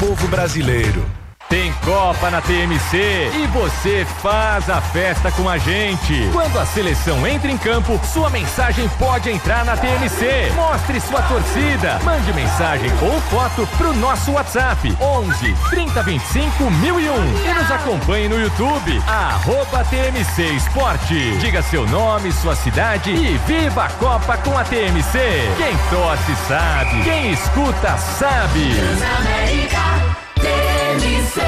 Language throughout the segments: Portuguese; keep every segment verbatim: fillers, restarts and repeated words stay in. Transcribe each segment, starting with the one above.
povo brasileiro. Tem Copa na T M C e você faz a festa com a gente. Quando a seleção entra em campo, sua mensagem pode entrar na T M C. Mostre sua torcida. Mande mensagem ou foto pro nosso WhatsApp onze, trinta, vinte e cinco, mil e um e nos acompanhe no YouTube, arroba T M C Esporte. Diga seu nome, sua cidade e viva a Copa com a T M C. Quem torce sabe, quem escuta sabe. Transamérica T M C.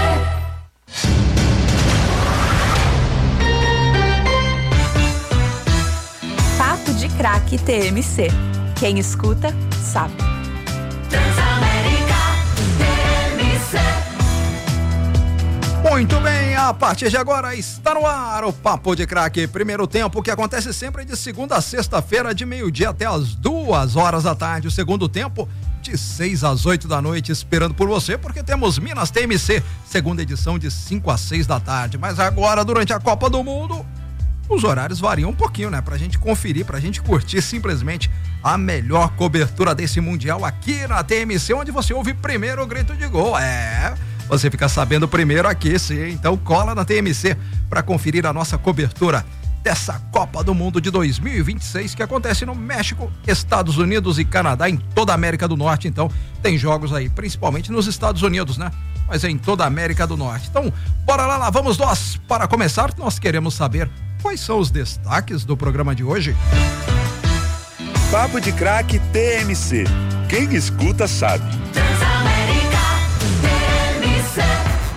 Papo de Craque T M C. Quem escuta, sabe. Transamérica T M C. Muito bem, a partir de agora está no ar o Papo de Craque. Primeiro tempo que acontece sempre de segunda a sexta-feira, de meio-dia até as duas horas da tarde. O segundo tempo de seis às oito da noite, esperando por você, porque temos Minas T M C, segunda edição de cinco às seis da tarde. Mas agora, durante a Copa do Mundo, os horários variam um pouquinho, né? Pra gente conferir, pra gente curtir simplesmente a melhor cobertura desse Mundial aqui na T M C, onde você ouve primeiro o grito de gol. É, você fica sabendo primeiro aqui, sim. Então cola na T M C pra conferir a nossa cobertura dessa Copa do Mundo de dois mil e vinte e seis, que acontece no México, Estados Unidos e Canadá, em toda a América do Norte. Então tem jogos aí, principalmente nos Estados Unidos, né? Mas é em toda a América do Norte. Então, bora lá, lá vamos nós. Para começar, nós queremos saber quais são os destaques do programa de hoje. Papo de Craque T M C. Quem escuta sabe. Transamérica T M C.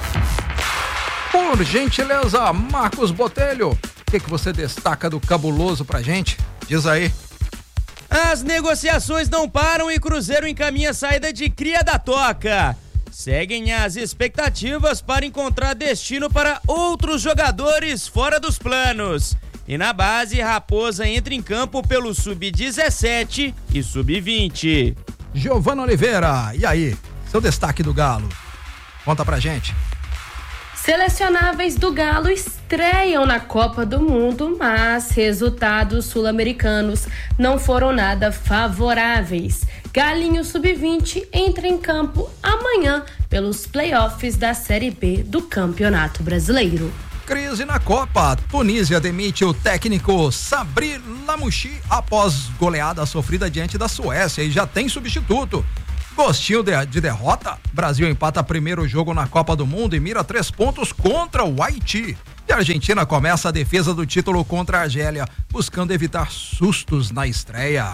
Por gentileza, Marcos Botelho, o que, que você destaca do cabuloso pra gente? Diz aí. As negociações não param e Cruzeiro encaminha a saída de Cria da Toca. Seguem as expectativas para encontrar destino para outros jogadores fora dos planos. E na base, Raposa entra em campo pelo sub dezessete e sub vinte. Giovana Oliveira, e aí? Seu destaque do Galo? Conta pra gente. Selecionáveis do Galo estreiam na Copa do Mundo, mas resultados sul-americanos não foram nada favoráveis. Galinho sub vinte entra em campo amanhã pelos playoffs da Série B do Campeonato Brasileiro. Crise na Copa. Tunísia demite o técnico Sabri Lamouchi após goleada sofrida diante da Suécia e já tem substituto. Gostinho de, de derrota? Brasil empata primeiro jogo na Copa do Mundo e mira três pontos contra o Haiti. E a Argentina começa a defesa do título contra a Argélia, buscando evitar sustos na estreia.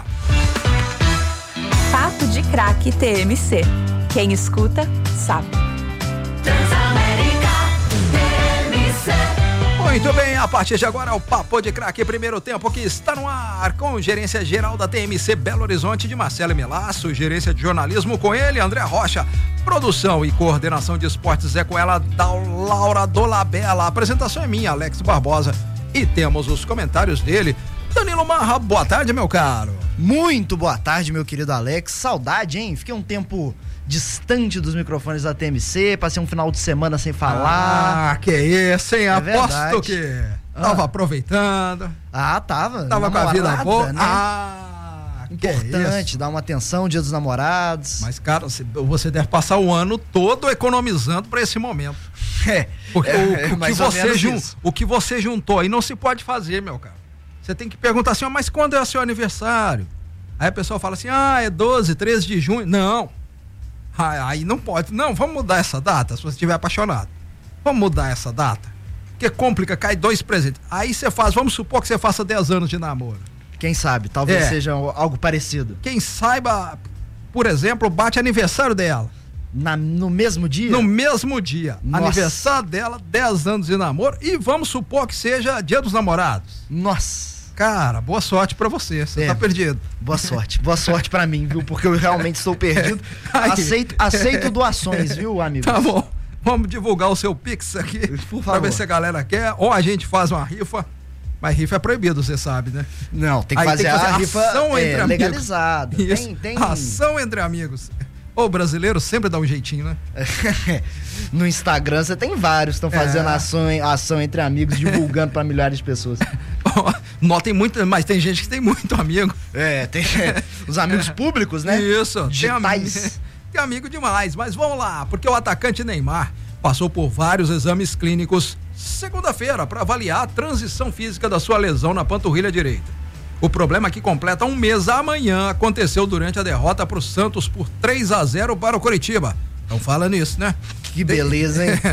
Papo de Craque T M C. Quem escuta, sabe. Transamérica T M C. Muito bem, a partir de agora o Papo de Craque primeiro tempo que está no ar com gerência geral da T M C Belo Horizonte de Marcelo Melasso, gerência de jornalismo com ele, André Rocha, produção e coordenação de esportes é com ela, da Laura Dolabella, a apresentação é minha, Alex Barbosa, e temos os comentários dele, Danilo Marra. Boa tarde, meu caro. Muito boa tarde, meu querido Alex, saudade, hein? Fiquei um tempo distante dos microfones da T M C, passei um final de semana sem falar. Ah, que isso, hein? É Aposto verdade. que Ah. tava aproveitando. Ah, tava. Tava com a vida namorada, boa. né? Ah, que Importante, isso. dar uma atenção, Dia dos Namorados. Mas, cara, você deve passar o ano todo economizando pra esse momento. É, Porque é, o, é o, que mais ou você menos jun, isso. o que você juntou aí não se pode fazer, meu cara. Você tem que perguntar assim, ó, mas quando é o seu aniversário? Aí a pessoa fala assim, ah, é doze, treze de junho. Não. Aí não pode. Não, vamos mudar essa data, se você estiver apaixonado. Vamos mudar essa data. Porque complica, cai dois presentes. Aí você faz, vamos supor que você faça dez anos de namoro. Quem sabe, talvez É. seja algo parecido. Quem saiba, por exemplo, bate aniversário dela. Na, no mesmo dia? No mesmo dia. Nossa. Aniversário dela, dez anos de namoro. E vamos supor que seja Dia dos Namorados. Nossa. Cara, boa sorte pra você. Você É. tá perdido. Boa sorte. Boa sorte pra mim, viu? Porque eu realmente estou perdido. Aí. Aceito, aceito doações, viu, amigo? Tá bom. Vamos divulgar o seu Pix aqui. Por Pra favor. ver se a galera quer. Ou a gente faz uma rifa. Mas rifa é proibido, você sabe, né? Não, tem que Aí fazer, tem que fazer a rifa ação entre é, amigos. legalizada. Isso. Tem, tem... Ação entre amigos. O brasileiro sempre dá um jeitinho, né? No Instagram você tem vários que estão fazendo É. ação, ação entre amigos, divulgando pra milhares de pessoas. Notem muito, mas tem gente que tem muito amigo. É, tem os amigos públicos, né? Isso. Tem, ami- Digitais. que amigo demais. Mas vamos lá, porque o atacante Neymar passou por vários exames clínicos segunda-feira para avaliar a transição física da sua lesão na panturrilha direita. O problema que completa um mês amanhã aconteceu durante a derrota para o Santos por três a zero para o Coritiba. Então fala nisso, né? Que beleza, hein?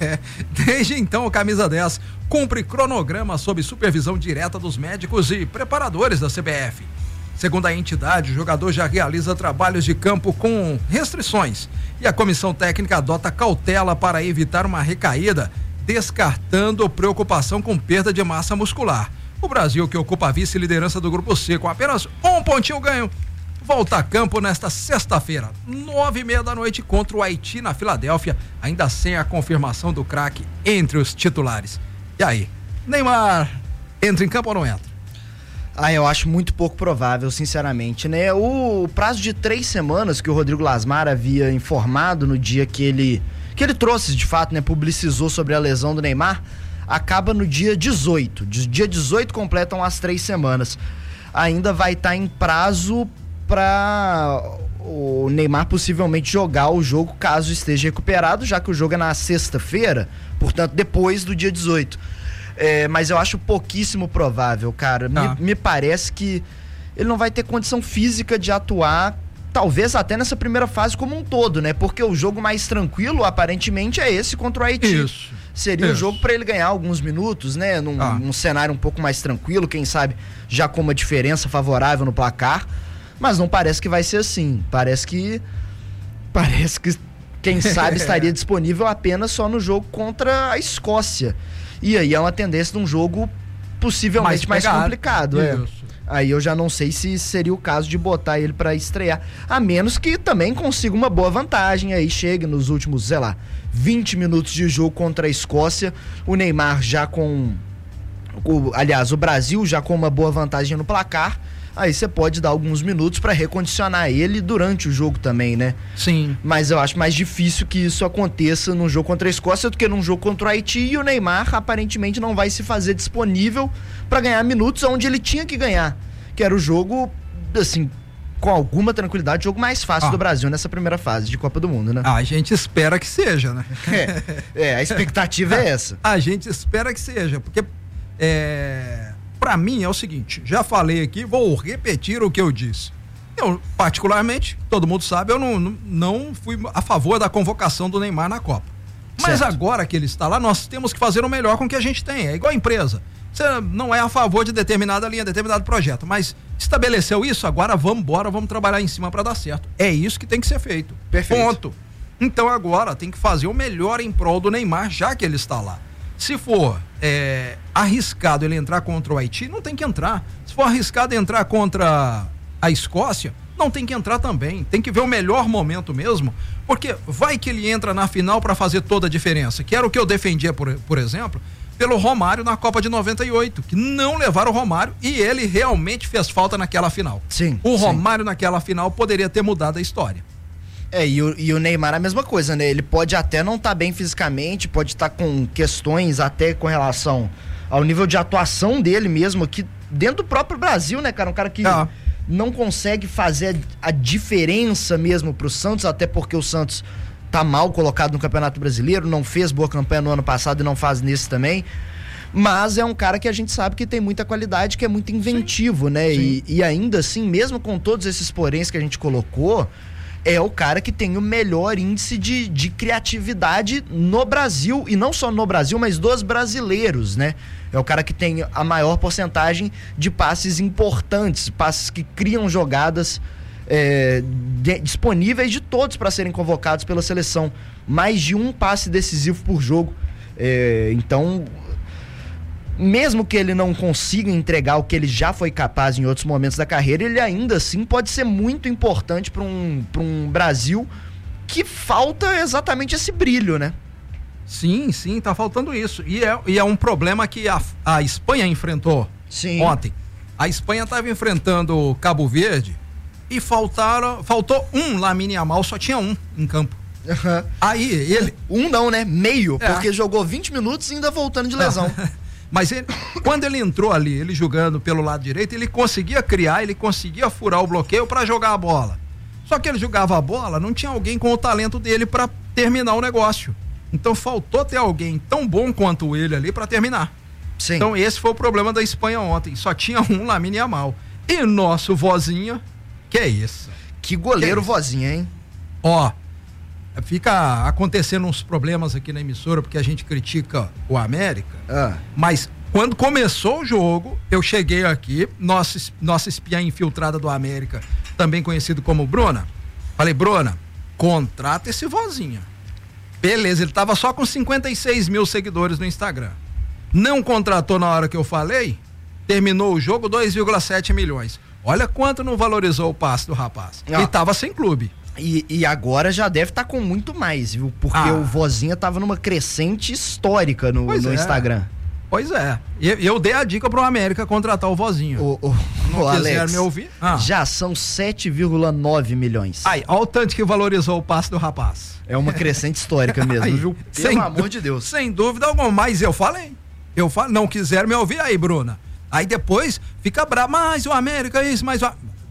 Desde então, o camisa dez cumpre cronograma sob supervisão direta dos médicos e preparadores da C B F. Segundo a entidade, o jogador já realiza trabalhos de campo com restrições e a comissão técnica adota cautela para evitar uma recaída, descartando preocupação com perda de massa muscular. O Brasil, que ocupa a vice-liderança do Grupo C com apenas um pontinho ganho, volta a campo nesta sexta-feira, nove e meia da noite, contra o Haiti na Filadélfia, ainda sem a confirmação do craque entre os titulares. E aí, Neymar entra em campo ou não entra? Ah, eu acho muito pouco provável, sinceramente, né? O prazo de três semanas que o Rodrigo Lasmar havia informado no dia que ele, que ele trouxe, de fato, né? Publicizou sobre a lesão do Neymar, acaba no dia dezoito. Dia dezoito completam as três semanas. Ainda vai estar em prazo para o Neymar possivelmente jogar o jogo caso esteja recuperado, já que o jogo é na sexta-feira, portanto, depois do dia dezoito. É, mas eu acho pouquíssimo provável, cara. Ah. Me, me parece que ele não vai ter condição física de atuar, talvez até nessa primeira fase como um todo, né? Porque o jogo mais tranquilo, aparentemente, é esse contra o Haiti. Isso. Seria um Isso. jogo para ele ganhar alguns minutos, né? Num, Ah. num cenário um pouco mais tranquilo, quem sabe já com uma diferença favorável no placar. Mas não parece que vai ser assim. Parece que. Parece que, quem sabe, estaria disponível apenas só no jogo contra a Escócia. E aí é uma tendência de um jogo possivelmente mais, pegado. complicado. É. Isso. Aí eu já não sei se seria o caso de botar ele pra estrear. A menos que também consiga uma boa vantagem aí, chegue nos últimos, sei lá, vinte minutos de jogo contra a Escócia, o Neymar já com... O, aliás, o Brasil já com uma boa vantagem no placar, aí você pode dar alguns minutos pra recondicionar ele durante o jogo também, né? Sim. Mas eu acho mais difícil que isso aconteça num jogo contra a Escócia do que num jogo contra o Haiti, e o Neymar aparentemente não vai se fazer disponível pra ganhar minutos onde ele tinha que ganhar, que era o jogo, assim, com alguma tranquilidade, o jogo mais fácil Ah. do Brasil nessa primeira fase de Copa do Mundo, né? A gente espera que seja, né? É, é, a expectativa é essa. A gente espera que seja, porque é, para mim é o seguinte, já falei aqui, vou repetir o que eu disse. Eu, particularmente, todo mundo sabe, eu não, não, não fui a favor da convocação do Neymar na Copa. Mas Certo. agora que ele está lá, nós temos que fazer o melhor com o que a gente tem. É igual a empresa. Você não é a favor de determinada linha, determinado projeto, mas estabeleceu isso, agora vamos embora, vamos trabalhar em cima para dar certo. É isso que tem que ser feito. Perfeito. Ponto. Então agora tem que fazer o melhor em prol do Neymar, já que ele está lá. Se for é, arriscado ele entrar contra o Haiti, não tem que entrar. Se for arriscado entrar contra a Escócia, não tem que entrar também. Tem que ver o melhor momento mesmo, porque vai que ele entra na final para fazer toda a diferença, que era o que eu defendia, por, por exemplo, pelo Romário na Copa de noventa e oito, que não levaram o Romário e ele realmente fez falta naquela final. Sim. O sim. Romário naquela final poderia ter mudado a história. É, e o, e o Neymar é a mesma coisa, né? Ele pode até não estar bem fisicamente, pode estar com questões até com relação ao nível de atuação dele mesmo aqui dentro do próprio Brasil, né, cara? Um cara que Ah. não consegue fazer a, a diferença mesmo pro Santos, até porque o Santos tá mal colocado no Campeonato Brasileiro, não fez boa campanha no ano passado e não faz nesse também. Mas é um cara que a gente sabe que tem muita qualidade, que é muito inventivo, né? E, e ainda assim, mesmo com todos esses poréns que a gente colocou, é o cara que tem o melhor índice de, de criatividade no Brasil, e não só no Brasil, mas dos brasileiros, né? É o cara que tem a maior porcentagem de passes importantes, passes que criam jogadas é, de, disponíveis de todos para serem convocados pela seleção. Mais de um passe decisivo por jogo. É, então, mesmo que ele não consiga entregar o que ele já foi capaz em outros momentos da carreira, ele ainda assim pode ser muito importante para um, para um Brasil que falta exatamente esse brilho, né? Sim, sim, tá faltando isso. E é, e é um problema que a, a Espanha enfrentou Sim. ontem. A Espanha estava enfrentando o Cabo Verde e faltaram, faltou um Lamine Yamal, só tinha um em campo. Uhum. Aí ele... Um não, né? Meio, É. porque jogou vinte minutos e ainda voltando de lesão. Mas ele, quando ele entrou ali, ele jogando pelo lado direito, ele conseguia criar, ele conseguia furar o bloqueio para jogar a bola. Só que ele jogava a bola, não tinha alguém com o talento dele para terminar o negócio. Então faltou ter alguém tão bom quanto ele ali para terminar. Sim. Então esse foi o problema da Espanha ontem. Só tinha um Lamine Yamal. E nosso Vozinha, que é isso? Que goleiro Que é Vozinha, hein? Ó, fica acontecendo uns problemas aqui na emissora porque a gente critica o América, Ah. mas quando começou o jogo, eu cheguei aqui, nossa, nossa espiã infiltrada do América, também conhecido como Bruna, falei, Bruna, contrata esse Vozinha. Beleza, ele tava só com cinquenta e seis mil seguidores no Instagram. Não contratou na hora que eu falei, terminou o jogo dois vírgula sete milhões. Olha quanto não valorizou o passe do rapaz. Ah. E tava sem clube. E, e agora já deve estar com muito mais, viu? Porque Ah. o Vozinha tava numa crescente histórica no, Pois no é. Instagram. Pois é. Eu, eu dei a dica pro América contratar o Vozinho. O, o, Não o quiser Alex, me ouvir? Ah. já são sete vírgula nove milhões. Aí, olha o tanto que valorizou o passe do rapaz. É uma crescente histórica mesmo, Aí, viu? Pelo sem amor dú- de Deus. Sem dúvida alguma, mas eu falei. Eu falei, não quiser me ouvir aí, Bruna. Aí depois fica bravo, mas o América isso, mas o...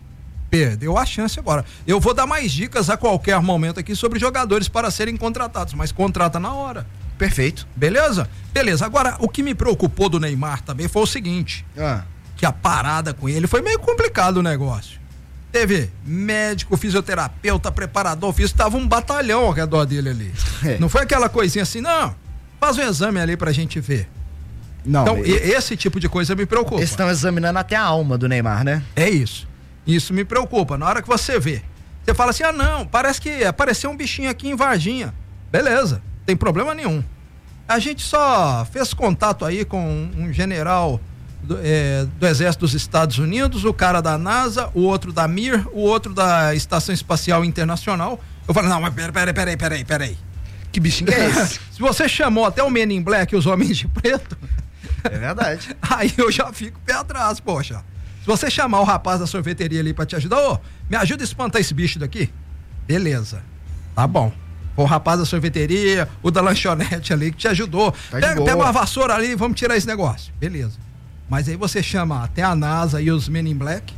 Perdeu a chance agora. Eu vou dar mais dicas a qualquer momento aqui sobre jogadores para serem contratados, mas contrata na hora. Perfeito. Beleza? Beleza. Agora, o que me preocupou do Neymar também foi o seguinte, Ah. que a parada com ele foi meio complicado o negócio. Teve médico, fisioterapeuta, preparador físico, tava um batalhão ao redor dele ali. É. Não foi aquela coisinha assim, não, faz um exame ali pra gente ver. Não, Então, e- e- esse tipo de coisa me preocupa. eles estão examinando até a alma do Neymar, né? É isso. Isso me preocupa. Na hora que você vê, você fala assim, ah não, parece que apareceu um bichinho aqui em Varginha. Beleza, tem problema nenhum. A gente só fez contato aí com um, um general do, é, do Exército dos Estados Unidos, o cara da NASA, o outro da Mir, o outro da Estação Espacial Internacional. Eu falei, não, mas peraí, peraí, peraí, peraí, peraí. Que bichinho que é esse? Se você chamou até o Men in Black e os Homens de Preto, É verdade. aí eu já fico pé atrás, poxa. Se você chamar o rapaz da sorveteria ali pra te ajudar, ô, me ajuda a espantar esse bicho daqui? Beleza. Tá bom. O rapaz da sorveteria, o da lanchonete ali que te ajudou. Tá de pega, boa. pega uma vassoura ali e vamos tirar esse negócio. Beleza. Mas aí você chama até a NASA e os Men in Black,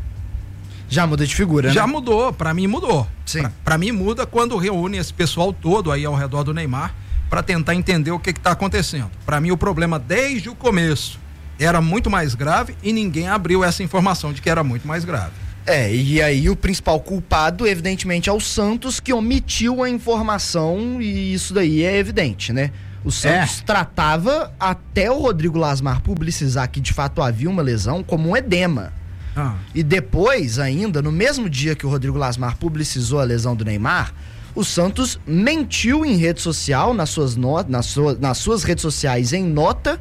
Já muda de figura, já né? mudou, pra mim mudou. Sim. Pra, pra mim muda quando reúne esse pessoal todo aí ao redor do Neymar pra tentar entender o que que tá acontecendo. Pra mim o problema desde o começo era muito mais grave e ninguém abriu essa informação de que era muito mais grave. É, e aí o principal culpado, evidentemente, é o Santos, que omitiu a informação, e isso daí é evidente, né? O Santos É. tratava, até o Rodrigo Lasmar publicizar que de fato havia uma lesão, como um edema. Ah. E depois, ainda, no mesmo dia que o Rodrigo Lasmar publicizou a lesão do Neymar, o Santos mentiu em rede social, nas suas, no... nas sua... nas suas redes sociais, em nota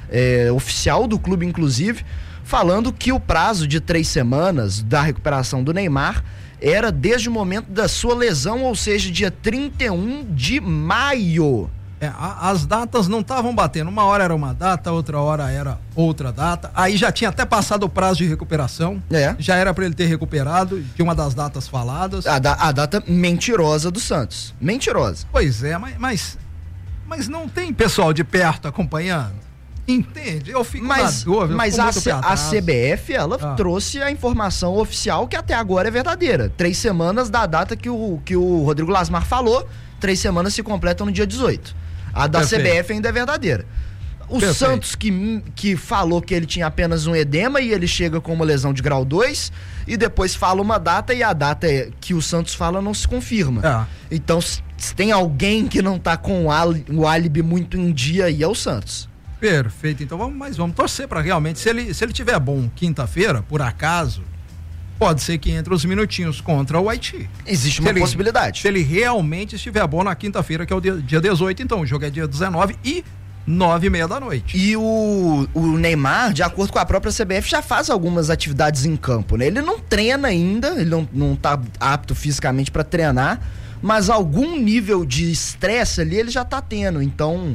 é, oficial do clube, inclusive, falando que o prazo de três semanas da recuperação do Neymar era desde o momento da sua lesão, ou seja, dia trinta e um de maio. É, a- as datas não estavam batendo. Uma hora era uma data, outra hora era outra data. Aí já tinha até passado o prazo de recuperação. É. Já era pra ele ter recuperado de uma das datas faladas. A, da- a data mentirosa do Santos. Mentirosa. Pois é, mas, mas, mas não tem pessoal de perto acompanhando? Entende? Eu fico Mas, na dúvida. eu mas fico a, muito C- pé a atrás. C B F, ela Ah. trouxe a informação oficial que até agora é verdadeira. Três semanas da data que o, que o Rodrigo Lasmar falou, três semanas se completam no dia dezoito. A da Perfeito. C B F ainda é verdadeira. O Perfeito. Santos que, que falou que ele tinha apenas um edema e ele chega com uma lesão de grau dois e depois fala uma data e a data é- que o Santos fala não se confirma. Ah. Então, se, se tem alguém que não tá com o áli- o álibi muito em dia aí é o Santos. Perfeito, então vamos, mas vamos torcer para realmente, se ele, se ele tiver bom quinta-feira, por acaso, pode ser que entre os minutinhos contra o Haiti. Existe Se uma ele- possibilidade. Se ele realmente estiver bom na quinta-feira, que é o dia, dia dezoito, então o jogo é dia dezenove e nove e meia da noite. E o, o Neymar, de acordo com a própria C B F, já faz algumas atividades em campo, né? Ele não treina ainda, ele não, não tá apto fisicamente para treinar, mas algum nível de estresse ali ele já tá tendo. Então,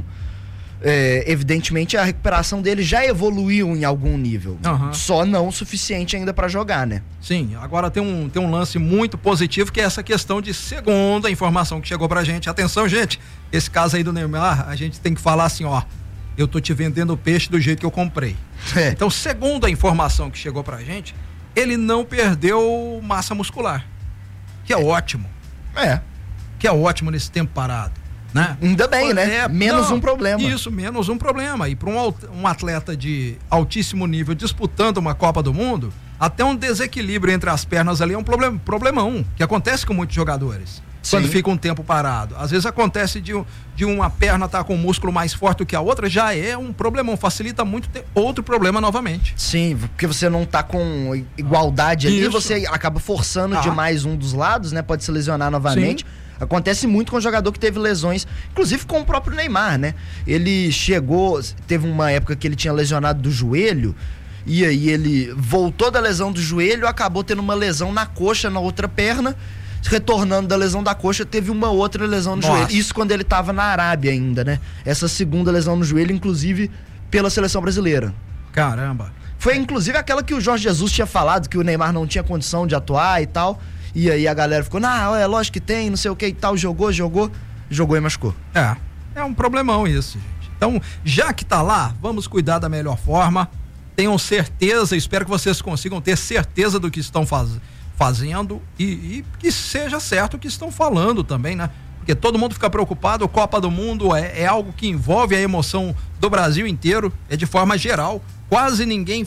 é, evidentemente, a recuperação dele já evoluiu em algum nível. Aham. Só não o suficiente ainda para jogar, né? Sim, agora tem um, tem um lance muito positivo que é essa questão de segunda informação que chegou pra gente. Atenção, gente, esse caso aí do Neymar, a gente tem que falar assim, ó, eu tô te vendendo o peixe do jeito que eu comprei. É. Então, segundo a informação que chegou pra gente, ele não perdeu massa muscular. que é ótimo. É. Que é ótimo nesse tempo parado, né? Ainda bem, né? É, menos não, um problema. Isso, menos um problema. E para um, al- um atleta de altíssimo nível disputando uma Copa do Mundo, até um desequilíbrio entre as pernas ali é um problem, problemão, que acontece com muitos jogadores. Sim. Quando fica um tempo parado. Às vezes acontece de, um- de uma perna estar com um músculo mais forte do que a outra, já é um problemão, facilita muito ter outro problema novamente. Sim, porque você não tá com igualdade ali, Isso. você acaba forçando Ah. demais um dos lados, né? Pode se lesionar novamente. Sim. Acontece muito com o jogador que teve lesões, inclusive com o próprio Neymar, né? Ele chegou, teve uma época que ele tinha lesionado do joelho, e aí ele voltou da lesão do joelho, acabou tendo uma lesão na coxa, na outra perna, retornando da lesão da coxa, teve uma outra lesão no Nossa. joelho. Isso quando ele tava na Arábia ainda, né? Essa segunda lesão no joelho, inclusive pela seleção brasileira. Caramba. Foi inclusive aquela que o Jorge Jesus tinha falado, que o Neymar não tinha condição de atuar e tal. E aí a galera ficou, não, é lógico que tem, não sei o que e tal, jogou, jogou, jogou e machucou. É, é um problemão isso, gente. Então, já que tá lá, vamos cuidar da melhor forma. Tenham certeza, espero que vocês consigam ter certeza do que estão faz, fazendo e, e que seja certo o que estão falando também, né? Porque todo mundo fica preocupado, Copa do Mundo é, é algo que envolve a emoção do Brasil inteiro, é de forma geral. Quase ninguém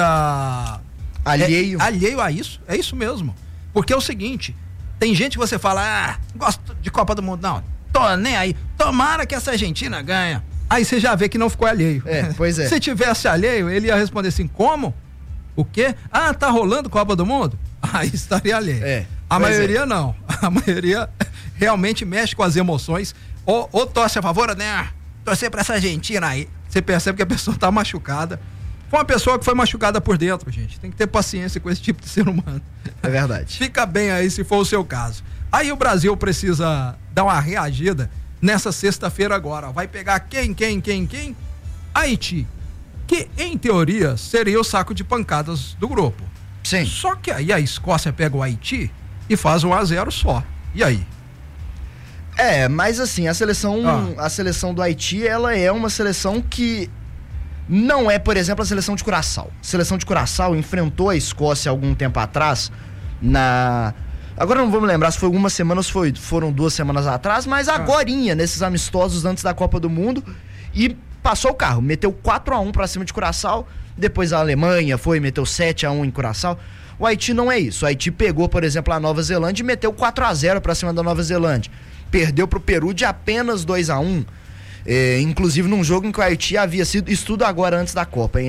fica Alheio. É, alheio a isso, é isso mesmo. Porque é o seguinte, tem gente que você fala, ah, gosto de Copa do Mundo, não, tô nem aí, tomara que essa Argentina ganha. Aí você já vê que não ficou alheio. É, pois é. Se tivesse alheio, ele ia responder assim, como? O quê? Ah, tá rolando Copa do Mundo? Aí estaria alheio. É, a pois maioria é. não, a maioria realmente mexe com as emoções, ou, ou torce a favor, né, torcer pra essa Argentina aí, você percebe que a pessoa tá machucada. Foi uma pessoa que foi machucada por dentro, gente. Tem que ter paciência com esse tipo de ser humano. É verdade. Fica bem aí se for o seu caso. Aí o Brasil precisa dar uma reagida nessa sexta-feira agora. Vai pegar quem, quem, quem, quem? Haiti. Que, em teoria, seria o saco de pancadas do grupo. Sim. Só que aí a Escócia pega o Haiti e faz um a zero só. E aí? É, mas assim, a seleção, Ah. a seleção do Haiti, ela é uma seleção que não é, por exemplo, a seleção de Curaçao. A seleção de Curaçao enfrentou a Escócia algum tempo atrás na... Agora não vou me lembrar se foi uma semana ou se foi, foram duas semanas atrás, mas agorinha, nesses amistosos antes da Copa do Mundo, e passou o carro, meteu quatro a um pra cima de Curaçao, depois a Alemanha foi, meteu sete a um em Curaçao. O Haiti não é isso. O Haiti pegou, por exemplo, a Nova Zelândia e meteu quatro a zero pra cima da Nova Zelândia. Perdeu pro Peru de apenas dois a um. É, inclusive num jogo em que o Haiti havia sido, isso tudo agora antes da Copa, hein?